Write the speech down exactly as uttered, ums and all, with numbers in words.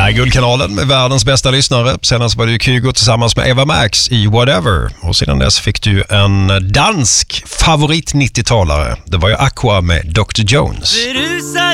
här är Guldkanalen med världens bästa lyssnare. Senast var det ju Kygo tillsammans med Eva Max i Whatever. Och sedan dess fick du en dansk favorit nittiotalare. Det var ju Aqua med doktor Jones.